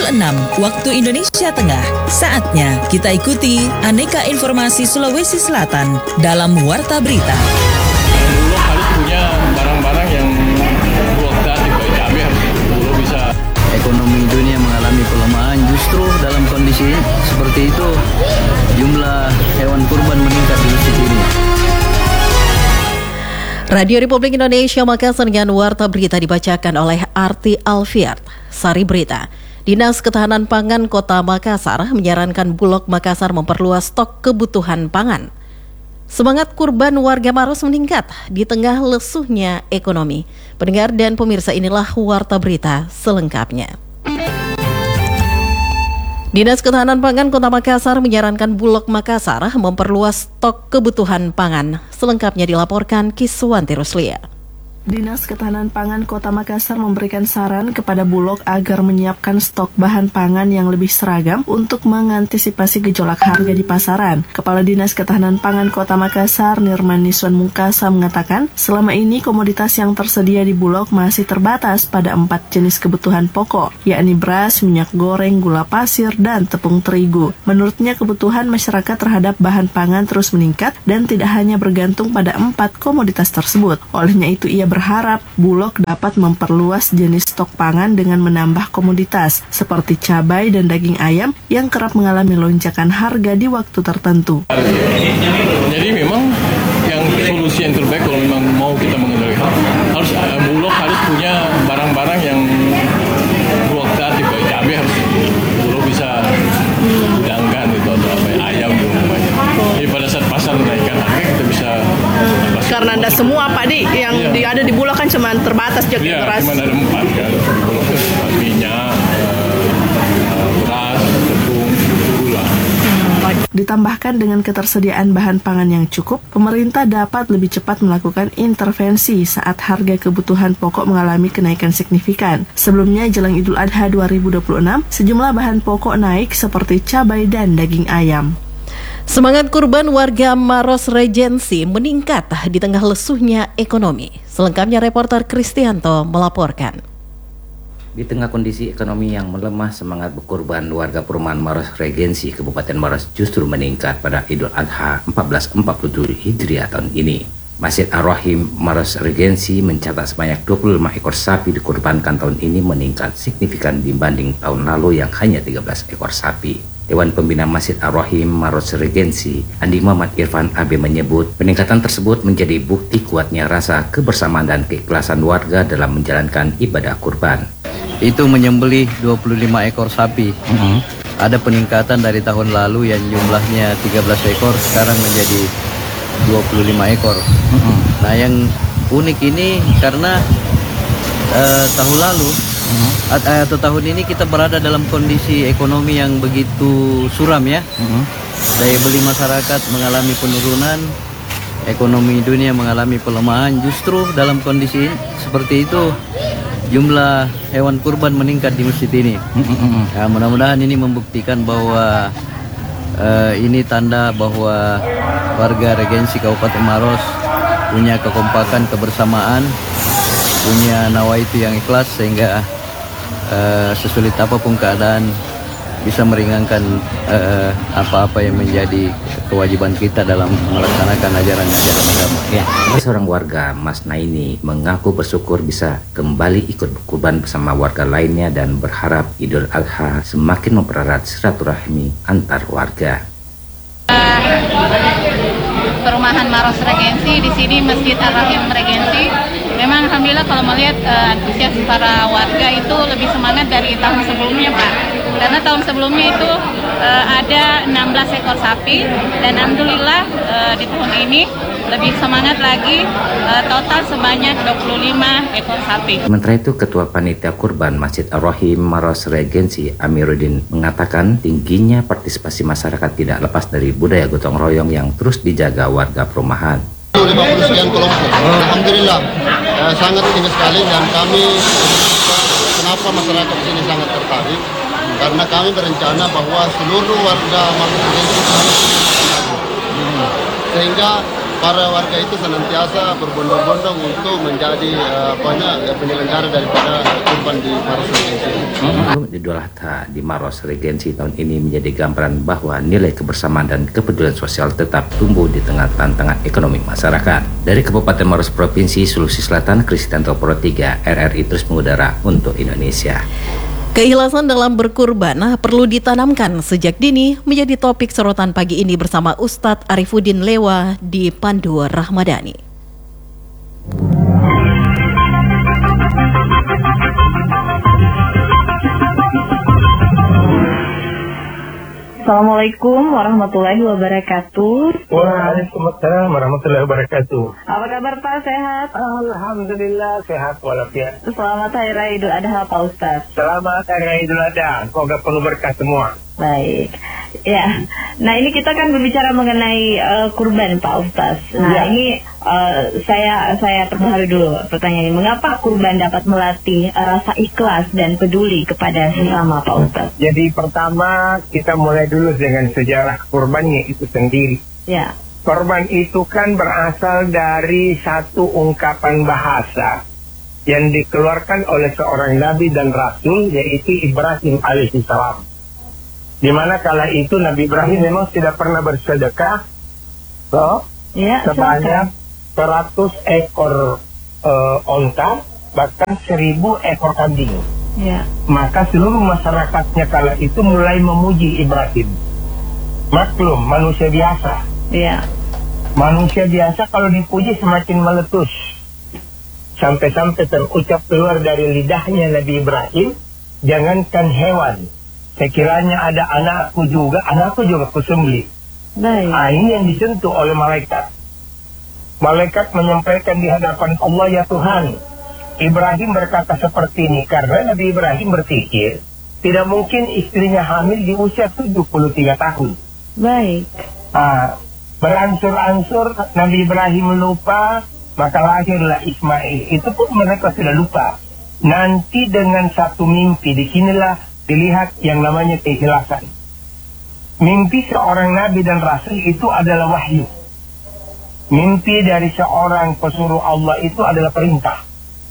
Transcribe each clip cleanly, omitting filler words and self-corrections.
waktu Indonesia Tengah. Saatnya kita ikuti aneka informasi Sulawesi Selatan dalam Warta Berita. Bulog harus punya barang-barang yang fluktuatif, baik cabai harus Bulog bisa. Ekonomi dunia mengalami pelemahan, justru dalam kondisi seperti itu jumlah hewan kurban meningkat di masjid ini. Radio Republik Indonesia Makassar dengan Warta Berita dibacakan oleh Arti Alfiat. Sari Berita. Dinas Ketahanan Pangan Kota Makassar menyarankan Bulog Makassar memperluas stok kebutuhan pangan. Semangat kurban warga Maros meningkat di tengah lesuhnya ekonomi. Pendengar dan pemirsa, inilah Warta Berita selengkapnya. Dinas Ketahanan Pangan Kota Makassar menyarankan Bulog Makassar memperluas stok kebutuhan pangan. Selengkapnya dilaporkan Kiswanti Ruslia. Dinas Ketahanan Pangan Kota Makassar memberikan saran kepada Bulog agar menyiapkan stok bahan pangan yang lebih seragam untuk mengantisipasi gejolak harga di pasaran. Kepala Dinas Ketahanan Pangan Kota Makassar, Nirman Niswan Mungkasa, mengatakan selama ini komoditas yang tersedia di Bulog masih terbatas pada 4 jenis kebutuhan pokok, yakni beras, minyak goreng, gula pasir, dan tepung terigu. Menurutnya kebutuhan masyarakat terhadap bahan pangan terus meningkat dan tidak hanya bergantung pada 4 komoditas tersebut. Olehnya itu ia berharap Bulog dapat memperluas jenis stok pangan dengan menambah komoditas seperti cabai dan daging ayam yang kerap mengalami lonjakan harga di waktu tertentu. Jadi memang yang solusi yang terbaik kalau memang mau kita mengendalikan harus Bulog harus punya barang-barang yang fluktuatif, baik cabai harus Bulog bisa gudangkan itu atau apa ayam gitu namanya. Jadi pada saat pasar menaikkan harga kita bisa. Karena ada semua Pak Di yang ada di Bulog kan cuma terbatas beras. Iya, cuma ada 4 kan. Bulog minyak, beras, tepung, gula. Ditambahkan dengan ketersediaan bahan pangan yang cukup, pemerintah dapat lebih cepat melakukan intervensi saat harga kebutuhan pokok mengalami kenaikan signifikan. Sebelumnya jelang Idul Adha 2026, sejumlah bahan pokok naik seperti cabai dan daging ayam. Semangat kurban warga Maros Regensi meningkat di tengah lesuhnya ekonomi. Selengkapnya reporter Kristianto melaporkan. Di tengah kondisi ekonomi yang melemah, semangat berkurban warga perumahan Maros Regensi, Kabupaten Maros justru meningkat pada Idul Adha 1447 Hijriah tahun ini. Masjid Ar-Rahim Maros Regensi mencatat sebanyak 25 ekor sapi dikurbankan tahun ini, meningkat signifikan dibanding tahun lalu yang hanya 13 ekor sapi. Dewan Pembina Masjid Ar-Rahim Maros Regensi, Andi Muhammad Irfan AB menyebut peningkatan tersebut menjadi bukti kuatnya rasa kebersamaan dan keikhlasan warga dalam menjalankan ibadah kurban. Itu menyembelih 25 ekor sapi. Ada peningkatan dari tahun lalu yang jumlahnya 13 ekor sekarang menjadi 25 ekor. Nah, yang unik ini karena tahun lalu atau tahun ini kita berada dalam kondisi ekonomi yang begitu suram ya. Daya beli masyarakat mengalami penurunan, ekonomi dunia mengalami pelemahan. Justru dalam kondisi seperti itu jumlah hewan kurban meningkat di masjid ini. Ya, mudah-mudahan ini membuktikan bahwa ini tanda bahwa warga Regensi Kabupaten Maros punya kekompakan, kebersamaan, punya nawaitu yang ikhlas sehingga sesulit apapun keadaan bisa meringankan apa-apa yang menjadi kewajiban kita dalam melaksanakan ajaran-ajaran agama. Ya, seorang warga, Mas Naini, mengaku bersyukur bisa kembali ikut berkurban bersama warga lainnya dan berharap Idul Adha semakin mempererat silaturahmi antar warga. Perumahan Maros Regensi, di sini Masjid Ar-Rahim Regensi. Memang alhamdulillah kalau melihat antusias para warga itu lebih semangat dari tahun sebelumnya Pak. Karena tahun sebelumnya itu ada 16 ekor sapi dan alhamdulillah di tahun ini lebih semangat lagi, total sebanyak 25 ekor sapi. Sementara itu Ketua Panitia Kurban Masjid Ar-Rahim Maros Regensi Amiruddin mengatakan tingginya partisipasi masyarakat tidak lepas dari budaya gotong royong yang terus dijaga warga perumahan. 50 sekian kelompok. Alhamdulillah sangat tinggi sekali dan kami kenapa masyarakat sini sangat tertarik karena kami berencana bahwa seluruh warga Maros Regensi sehingga para warga itu senantiasa berbondong-bondong untuk menjadi penyelenggara daripada kurban di Maros Regency. Idul Adha di Maros Regency tahun ini menjadi gambaran bahwa nilai kebersamaan dan kepedulian sosial tetap tumbuh di tengah tantangan ekonomi masyarakat. Dari Kabupaten Maros Provinsi Sulawesi Selatan, Kristianto Pro 3 RRI terus mengudara untuk Indonesia. Keikhlasan dalam berkurban perlu ditanamkan sejak dini menjadi topik sorotan pagi ini bersama Ustadz Arifuddin Lewa di Pandu Rahmadani. Assalamualaikum warahmatullahi wabarakatuh. Waalaikumsalam warahmatullahi wabarakatuh. Apa kabar Pak? Sehat? Alhamdulillah sehat walafiat. Selamat Hari Raya Idul Adha Pak Ustaz. Selamat Hari Raya Idul Adha. Semoga penuh berkah semua. Baik. Ya. Nah, ini kita kan berbicara mengenai kurban Pak Ustaz. Nah, ini saya perbaharui dulu pertanyaan ini. Mengapa kurban dapat melatih rasa ikhlas dan peduli kepada sesama Pak Ustaz? Jadi pertama kita mulai dulu dengan sejarah kurbannya itu sendiri. Ya. Kurban itu kan berasal dari satu ungkapan bahasa yang dikeluarkan oleh seorang nabi dan rasul, yaitu Ibrahim alaihissalam. Di mana kala itu Nabi Ibrahim memang tidak pernah bersedekah sebanyak 100 ekor onta, bahkan 1000 ekor kambing. Ya. Maka seluruh masyarakatnya kala itu mulai memuji Ibrahim. Maklum, manusia biasa. Ya. Manusia biasa kalau dipuji semakin meletus. Sampai-sampai terucap keluar dari lidahnya Nabi Ibrahim, jangankan hewan, sekiranya ada anakku juga kusembelih. Baik. Nah, ini yang disentuh oleh malaikat. Malaikat menyampaikan di hadapan Allah, ya Tuhan, Ibrahim berkata seperti ini karena Nabi Ibrahim berpikir tidak mungkin istrinya hamil di usia 73 tahun. Baik. Beransur-ansur Nabi Ibrahim lupa, maka lahirlah Ismail. Itu pun mereka sudah lupa. Nanti dengan satu mimpi, disinilah dilihat yang namanya keikhlasan. Mimpi seorang nabi dan rasul itu adalah wahyu. Mimpi dari seorang pesuruh Allah itu adalah perintah.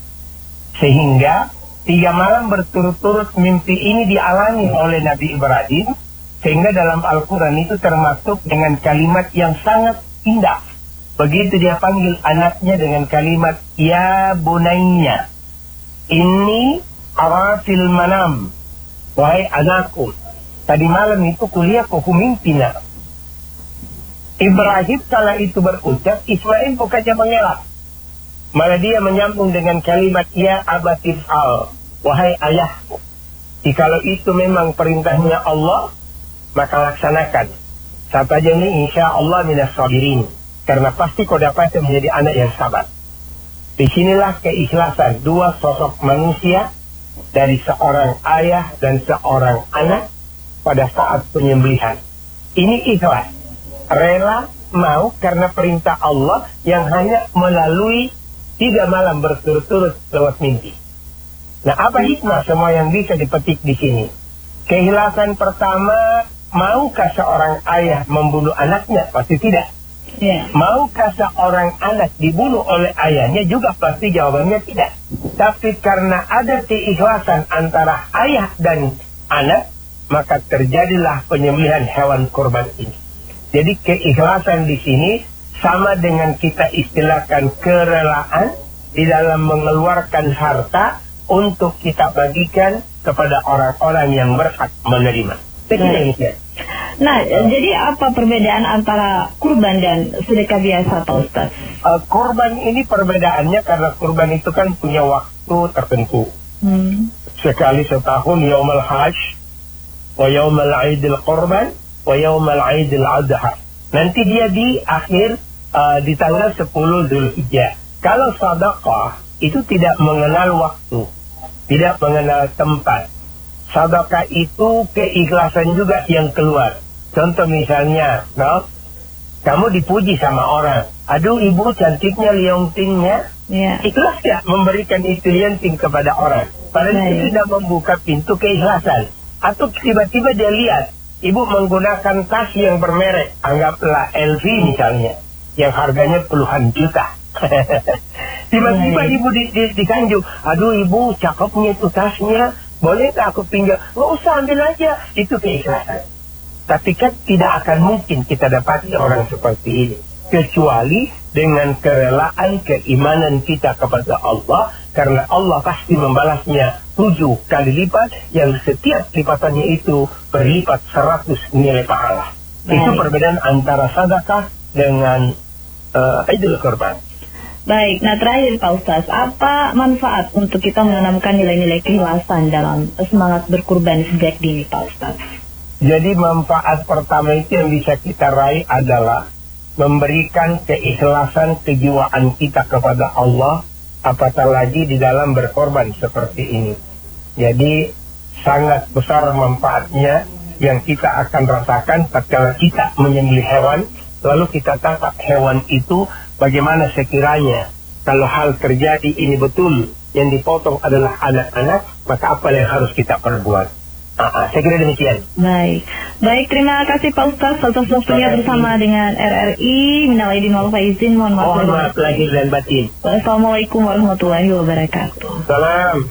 Sehingga 3 malam berturut-turut mimpi ini dialami oleh Nabi Ibrahim, sehingga dalam Al-Quran itu termasuk dengan kalimat yang sangat indah. Begitu dia panggil anaknya dengan kalimat, ya bunayya, inni ara fil manam. Wahai anakku, tadi malam itu kuliah ku mimpi nak. Ibrahim kala itu berucap, Ismail bukannya mengelak, malah dia menyambung dengan kalimat ya abatif al, wahai ayahku, jikalau itu memang perintahnya Allah, maka laksanakan. Siapa aja ini insya Allah minas sabirin, karena pasti kau dapat menjadi anak yang sabar. Disinilah keikhlasan dua sosok manusia, dari seorang ayah dan seorang anak pada saat penyembelihan. Ini ikhlas, rela mau karena perintah Allah yang hanya melalui 3 malam berturut-turut lewat mimpi. Nah, apa hikmah semua yang bisa dipetik di sini? Keikhlasan pertama, maukah seorang ayah membunuh anaknya? Pasti tidak. Yeah. Maukah seorang anak dibunuh oleh ayahnya? Juga pasti jawabannya tidak. Tapi karena ada keikhlasan antara ayah dan anak, maka terjadilah penyembelihan hewan kurban ini. Jadi keikhlasan di sini sama dengan kita istilahkan kerelaan di dalam mengeluarkan harta untuk kita bagikan kepada orang-orang yang berhak menerima. Nah, jadi apa perbedaan antara kurban dan sedekah biasa Pak Ustaz? Kurban ini perbedaannya karena kurban itu kan punya waktu tertentu. Sekali setahun, Yaumul Hajj, wa Yaumul Aidil Qurban, wa Yaumul Aidil Adha. Nanti dia di akhir di tanggal 10 Dzulhijjah. Kalau sedekah itu tidak mengenal waktu, tidak mengenal tempat. Sedekah itu keikhlasan juga yang keluar. Contoh misalnya, kamu dipuji sama orang, aduh ibu cantiknya liontingnya, ikhlas ya memberikan itu lionting kepada orang. Padahal itu tidak membuka pintu keikhlasan. Atau tiba-tiba dia lihat ibu menggunakan tas yang bermerek, anggaplah LV misalnya, yang harganya puluhan juta. Tiba-tiba ibu diganjung, aduh ibu cakepnya itu tasnya, boleh gak aku pinjam? Nggak usah, ambil aja. Itu keikhlasan. Tapi kan tidak akan mungkin kita dapati orang seperti ini, kecuali dengan kerelaan keimanan kita kepada Allah, karena Allah pasti membalasnya 7 kali lipat, yang setiap lipatannya itu berlipat 100 nilai pahala. Itu perbedaan antara sedekah dengan idul kurban. Baik, nah terakhir Pak Ustaz, apa manfaat untuk kita menanamkan nilai-nilai keikhlasan dalam semangat berkurban sejak dini Pak Ustaz? Jadi manfaat pertama itu yang bisa kita raih adalah memberikan keikhlasan kejiwaan kita kepada Allah, apatah lagi di dalam berkorban seperti ini. Jadi sangat besar manfaatnya yang kita akan rasakan tatkala kita menyembelih hewan, lalu kita tangkap hewan itu bagaimana sekiranya kalau hal terjadi ini betul yang dipotong adalah anak-anak, maka apa yang harus kita perbuat? Saya kira demikian. Baik, terima kasih Pak Ustaz atas waktunya bersama dengan RRI. Minal aidin wal faizin, mohon maaf lahir dan batin. Wassalamualaikum warahmatullahi wabarakatuh. Salam.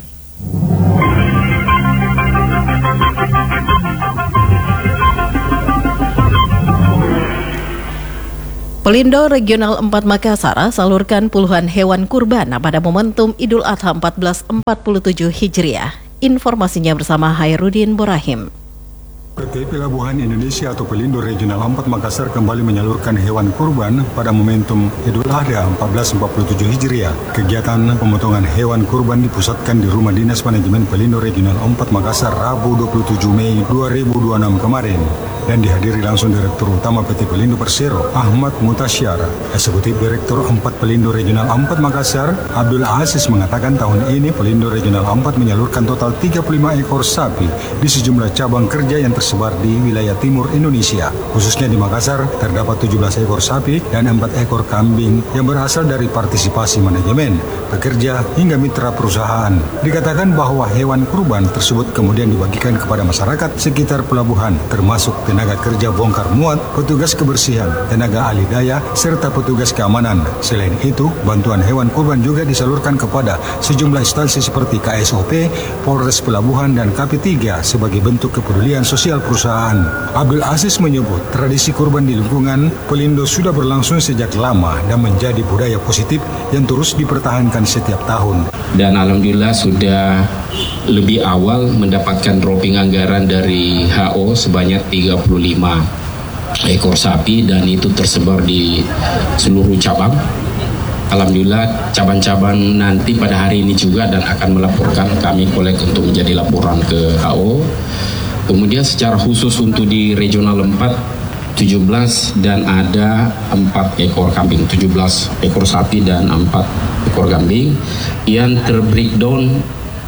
Pelindo Regional 4 Makassar salurkan puluhan hewan kurban pada momentum Idul Adha 1447 Hijriah. Informasinya bersama Hairudin Borahim. PT Pelabuhan Indonesia atau Pelindo Regional 4 Makassar kembali menyalurkan hewan kurban pada momentum Idul Adha 1447 Hijriah. Kegiatan pemotongan hewan kurban dipusatkan di Rumah Dinas Manajemen Pelindo Regional 4 Makassar Rabu 27 Mei 2026 kemarin dan dihadiri langsung Direktur Utama PT Pelindo Persero Ahmad Mutasyar. Eksekutif Direktur 4 Pelindo Regional 4 Makassar Abdul Aziz mengatakan tahun ini Pelindo Regional 4 menyalurkan total 35 ekor sapi di sejumlah cabang kerja yang tersebar di wilayah timur Indonesia. Khususnya di Makassar terdapat 17 ekor sapi dan 4 ekor kambing yang berasal dari partisipasi manajemen, pekerja hingga mitra perusahaan. Dikatakan bahwa hewan kurban tersebut kemudian dibagikan kepada masyarakat sekitar pelabuhan, termasuk tenaga kerja bongkar muat, petugas kebersihan, tenaga ahli daya, serta petugas keamanan. Selain itu, bantuan hewan kurban juga disalurkan kepada sejumlah instansi seperti KSOP, Polres Pelabuhan, dan KP3 sebagai bentuk kepedulian sosial perusahaan. Abdul Aziz menyebut tradisi kurban di lingkungan Pelindo sudah berlangsung sejak lama dan menjadi budaya positif yang terus dipertahankan setiap tahun. Dan alhamdulillah sudah lebih awal mendapatkan dropping anggaran dari HO sebanyak 35 ekor sapi dan itu tersebar di seluruh cabang. Alhamdulillah cabang-cabang nanti pada hari ini juga dan akan melaporkan, kami kolek untuk menjadi laporan ke HO. Kemudian secara khusus untuk di regional 4 17 dan ada 4 ekor kambing, 17 ekor sapi dan 4 ekor kambing yang terbreakdown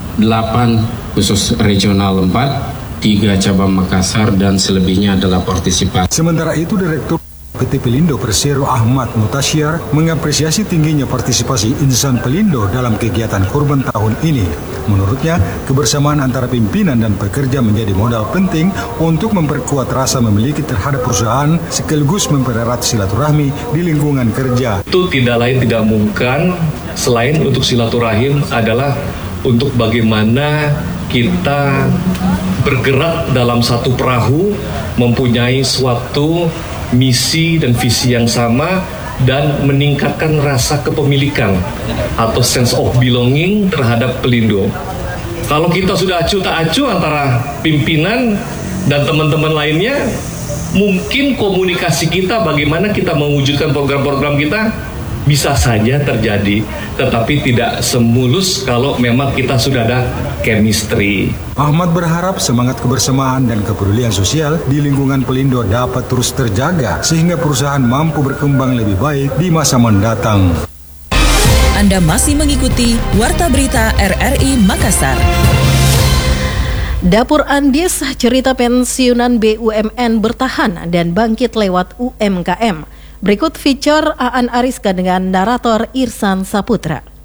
8 khusus regional 4, 3 cabang Makassar dan selebihnya adalah partisipasi. Sementara itu Direktur PT Pelindo Persero Ahmad Mutasyar mengapresiasi tingginya partisipasi insan Pelindo dalam kegiatan kurban tahun ini. Menurutnya, kebersamaan antara pimpinan dan pekerja menjadi modal penting untuk memperkuat rasa memiliki terhadap perusahaan sekaligus mempererat silaturahmi di lingkungan kerja. Itu tidak lain tidak mungkin selain untuk silaturahim adalah untuk bagaimana kita bergerak dalam satu perahu, mempunyai suatu misi dan visi yang sama dan meningkatkan rasa kepemilikan atau sense of belonging terhadap Pelindo. Kalau kita sudah acuh tak acuh antara pimpinan dan teman-teman lainnya, mungkin komunikasi kita bagaimana kita mewujudkan program-program kita bisa saja terjadi, tetapi tidak semulus kalau memang kita sudah ada chemistry. Ahmad berharap semangat kebersamaan dan kepedulian sosial di lingkungan Pelindo dapat terus terjaga sehingga perusahaan mampu berkembang lebih baik di masa mendatang. Anda masih mengikuti Warta Berita RRI Makassar. Dapur Andis, cerita pensiunan BUMN bertahan dan bangkit lewat UMKM. Berikut feature Aan Ariska dengan narator Irsan Saputra.